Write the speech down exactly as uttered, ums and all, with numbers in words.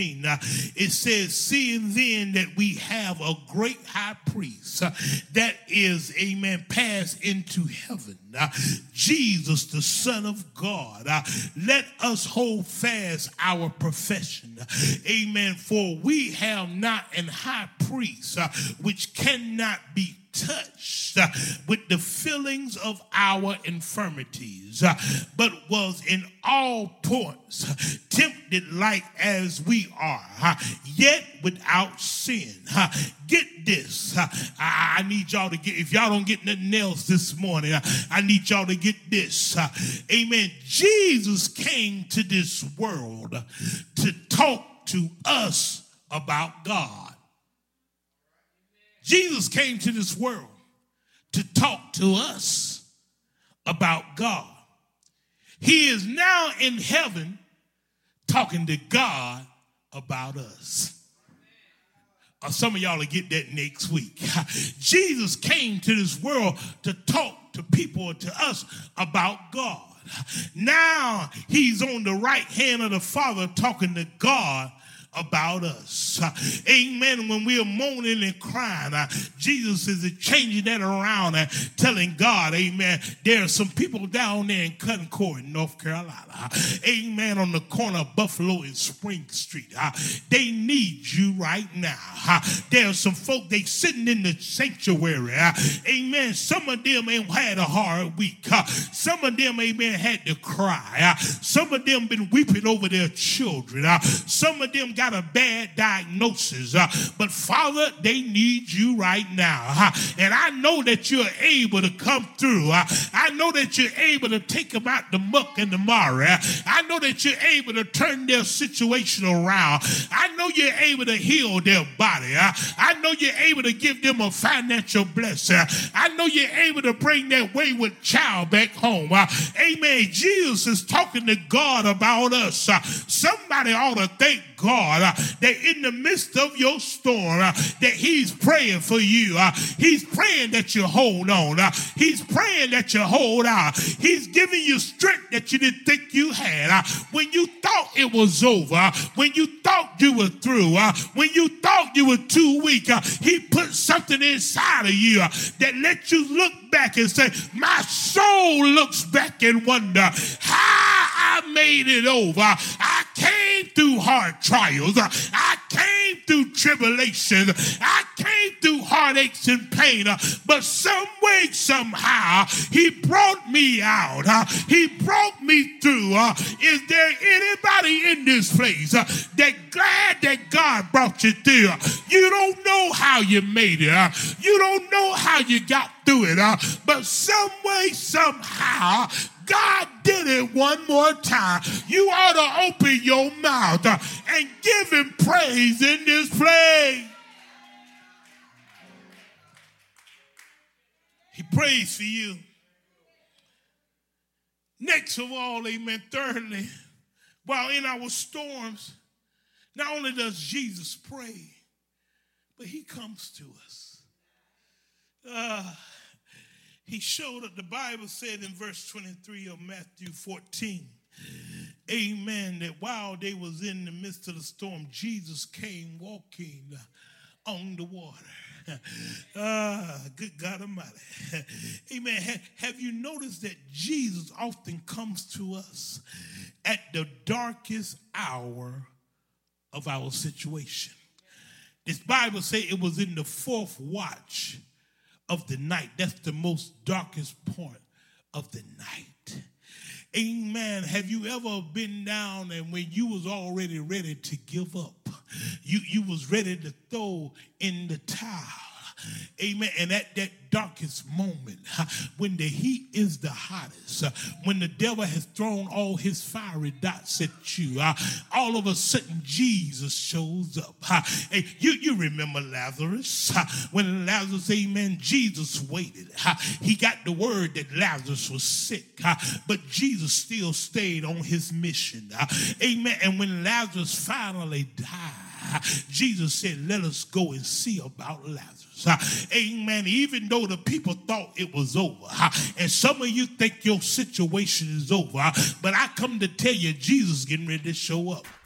seventeen, uh, it says, seeing then that we have a great high priest uh, that is, amen, passed into heaven, uh, Jesus, the Son of God, uh, let us hold fast our profession. Amen. For we have not an high priest uh, which cannot be touched uh, with the feelings of our infirmities, uh, but was in all points tempted like as we are, uh, yet without sin. Uh, get this. Uh, I, I need y'all to get, if y'all don't get nothing else this morning, uh, I need y'all to get this. Uh, amen. Jesus came to this world to talk to us about God. Jesus came to this world to talk to us about God. He is now in heaven talking to God about us. Uh, some of y'all will get that next week. Jesus came to this world to talk to people, to us about God. Now he's on the right hand of the Father talking to God about us. Uh, amen. When we are moaning and crying, uh, Jesus is changing that around and telling God, amen, there are some people down there in Concord, North Carolina, uh, amen, on the corner of Buffalo and Spring Street. Uh, they need you right now. Uh, there are some folk, they sitting in the sanctuary. Uh, amen. Some of them ain't had a hard week. Uh, some of them, amen, had to cry. Uh, some of them been weeping over their children. Uh, some of them got got a bad diagnosis, uh, but Father, they need you right now. Uh, and I know that you're able to come through. Uh, I know that you're able to take them out the muck and the mire. Uh, I know that you're able to turn their situation around. I know you're able to heal their body. Uh, I know you're able to give them a financial blessing. Uh, I know you're able to bring that wayward child back home. Uh, amen. Jesus is talking to God about us. Uh, somebody ought to thank God uh, that in the midst of your storm, uh, that he's praying for you. Uh, he's praying that you hold on. Uh, he's praying that you hold out. He's giving you strength that you didn't think you had. Uh, when you thought it was over, uh, when you thought you were through, uh, when you thought you were too weak, uh, he put something inside of you uh, that let you look back and say, my soul looks back and wonder how I made it over. I came through hard trials. I came through tribulation. I came through heartaches and pain. But some way, somehow, he brought me out. He brought me through. Is there anybody in this place that glad that God brought you through? You don't know how you made it. You don't know how you got through it. But some way, somehow, God did it one more time. You ought to open your mouth uh, and give him praise in this place. He prays for you. Next of all, amen, thirdly, while in our storms, not only does Jesus pray, but he comes to us. Uh, He showed up, the Bible said in verse twenty-three of Matthew fourteen, amen, that while they was in the midst of the storm, Jesus came walking on the water. Ah, good God Almighty. Amen. Have you noticed that Jesus often comes to us at the darkest hour of our situation? This Bible says it was in the fourth watch of the night. That's the most darkest point of the night. Amen. Have you ever been down and when you was already ready to give up, you, you was ready to throw in the towel? Amen. And at that darkest moment, when the heat is the hottest, when the devil has thrown all his fiery dots at you, all of a sudden Jesus shows up. Hey, you, you remember Lazarus? When Lazarus, amen, Jesus waited. He got the word that Lazarus was sick, but Jesus still stayed on his mission. Amen. And when Lazarus finally died, Jesus said, let us go and see about Lazarus. Uh, amen. Even though the people thought it was over, uh, and some of you think your situation is over, uh, but I come to tell you, Jesus is getting ready to show up.